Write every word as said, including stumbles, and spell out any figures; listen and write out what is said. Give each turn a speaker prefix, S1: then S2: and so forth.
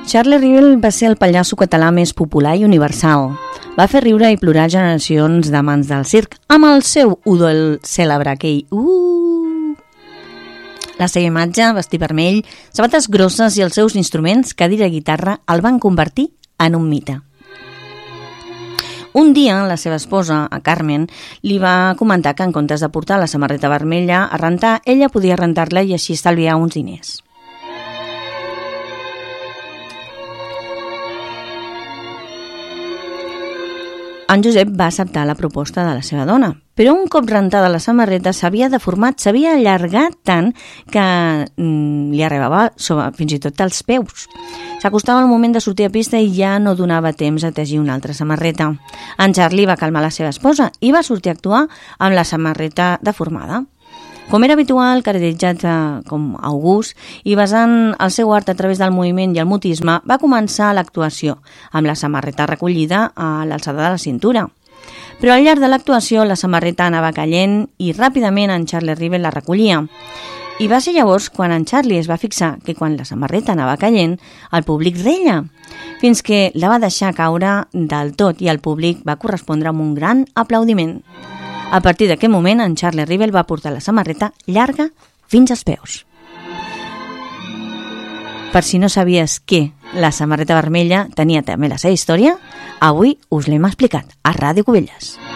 S1: Charlie Rivel va ser el pallasso català més popular i universal. Va fer riure i plorar generacions d'amants del circ amb el seu udol cèlebre aquell uh! La seva imatge, vestir vermell, sabates grosses i els seus instruments, cadira i guitarra, el van convertir en un mite. Un dia, la seva esposa, a Carmen, li va comentar que en comptes de portar la samarreta vermella a rentar, ella podia rentar-la i així estalviar uns diners. En Josep va acceptar la proposta de la seva dona, però un cop rentada la samarreta s'havia deformat, s'havia allargat tant que mm, li arribava sobre, fins i tot als peus. S'acostava el moment de sortir a pista i ja no donava temps a tegir una altra samarreta. En Charlie va calmar la seva esposa i va sortir a actuar amb la samarreta deformada. Com era habitual, caracteritzat com August i basant el seu art a través del moviment i el mutisme, va començar l'actuació, amb la samarreta recollida a l'alçada de la cintura. Però al llarg de l'actuació la samarreta anava caient i ràpidament en Charlie Rivel la recollia. I va ser llavors quan en Charlie es va fixar que quan la samarreta anava caient, el públic reia, fins que la va deixar caure del tot i el públic va correspondre amb un gran aplaudiment. A partir d'aquest moment, en Charlie Rivel va portar la samarreta llarga fins als peus. Per si no sabies que la samarreta vermella tenia també la seva història, avui us l'hem explicat a Ràdio Cubelles.